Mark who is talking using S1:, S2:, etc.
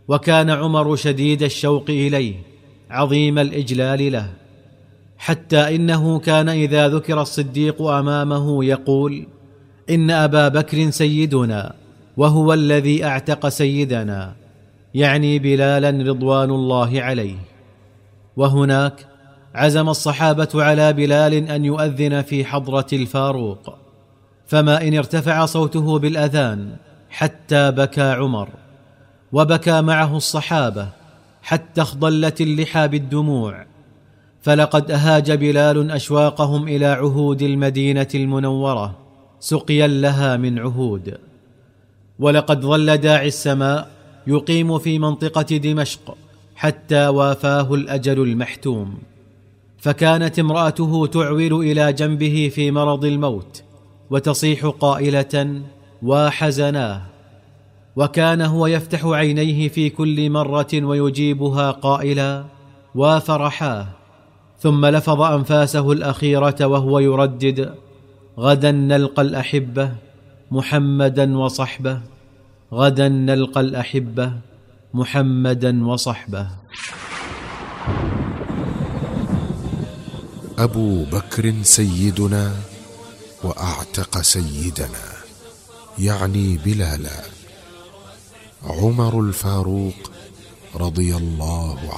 S1: وكان عمر شديد الشوق إليه عظيم الإجلال له، حتى إنه كان إذا ذكر الصديق أمامه يقول: إن أبا بكر سيدنا وهو الذي أعتق سيدنا، يعني بلالا رضوان الله عليه. وهناك عزم الصحابة على بلال أن يؤذن في حضرة الفاروق، فما إن ارتفع صوته بالأذان حتى بكى عمر، وبكى معه الصحابة حتى اخضلت اللحى بالدموع، فلقد أهاج بلال أشواقهم إلى عهود المدينة المنورة سقيا لها من عهود. ولقد ظل داعي السماء يقيم في منطقة دمشق حتى وافاه الأجل المحتوم، فكانت امرأته تعول إلى جنبه في مرض الموت وتصيح قائلة: وحزناه. وكان هو يفتح عينيه في كل مرة ويجيبها قائلا: وفرحاه. ثم لفظ أنفاسه الأخيرة وهو يردد: غدا نلقى الأحبة محمدا وصحبه، غدا نلقى الأحبة محمدا وصحبه.
S2: أبو بكر سيدنا وأعتق سيدنا، يعني بلالا. عمر الفاروق رضي الله عنه.